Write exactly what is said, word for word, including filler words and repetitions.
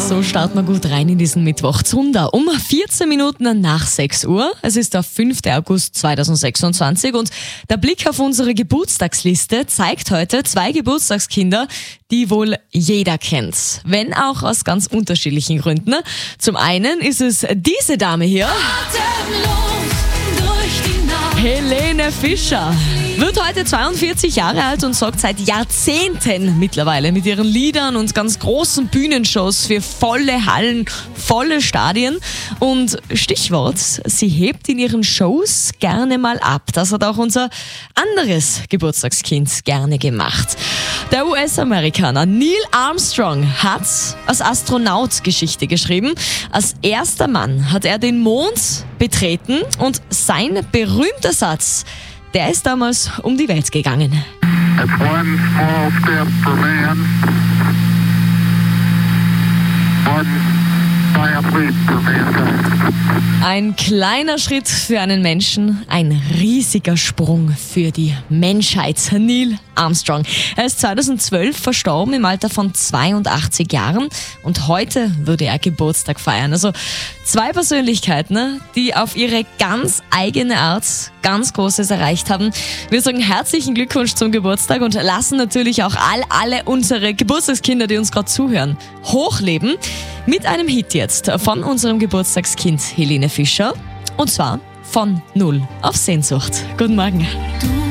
So starten wir gut rein in diesen Mittwoch. Zunder um vierzehn Minuten nach sechs Uhr. Es ist der fünften August zweitausendsechsundzwanzig und der Blick auf unsere Geburtstagsliste zeigt heute zwei Geburtstagskinder, die wohl jeder kennt. Wenn auch aus ganz unterschiedlichen Gründen. Zum einen ist es diese Dame hier. Helene Fischer wird heute zweiundvierzig Jahre alt und sorgt seit Jahrzehnten mittlerweile mit ihren Liedern und ganz großen Bühnenshows für volle Hallen, volle Stadien. Und Stichwort, sie hebt in ihren Shows gerne mal ab. Das hat auch unser anderes Geburtstagskind gerne gemacht. Der U S-Amerikaner Neil Armstrong hat als Astronaut Geschichte geschrieben. Als erster Mann hat er den Mond betreten und sein berühmter Satz, der ist damals um die Welt gegangen. It's one small step for man, one giant leap for mankind. Ein kleiner Schritt für einen Menschen, ein riesiger Sprung für die Menschheit. Neil Armstrong. Er ist zweitausendzwölf verstorben im Alter von zweiundachtzig Jahren und heute würde er Geburtstag feiern. Also zwei Persönlichkeiten, die auf ihre ganz eigene Art ganz Großes erreicht haben. Wir sagen herzlichen Glückwunsch zum Geburtstag und lassen natürlich auch all, alle unsere Geburtstagskinder, die uns gerade zuhören, hochleben. Mit einem Hit jetzt von unserem Geburtstagskind Helene Fischer und zwar von Null auf Sehnsucht. Guten Morgen. Du